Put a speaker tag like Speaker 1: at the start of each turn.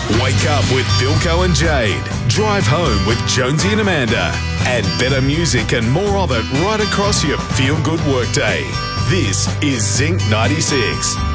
Speaker 1: Wake up with Bilko and Jade. Drive home with Jonesy and Amanda. And better music and more of it right across your feel-good workday. This is Zinc 96.